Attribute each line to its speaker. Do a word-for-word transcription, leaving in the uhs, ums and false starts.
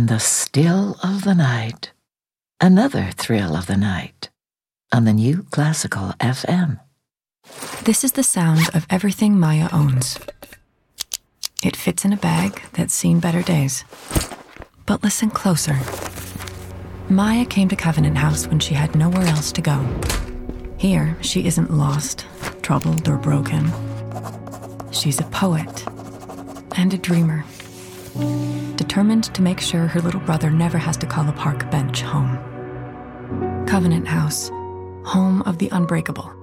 Speaker 1: the still of the night, another thrill of the night on the New Classical F M.
Speaker 2: This is the sound of everything Maya owns. It fits in a bag that's seen better days. But listen closer. Maya came to Covenant House when she had nowhere else to go. Here, she isn't lost, troubled, or broken. She's a poet and a dreamer, determined to make sure her little brother never has to call a park bench home. Covenant House, home of the unbreakable.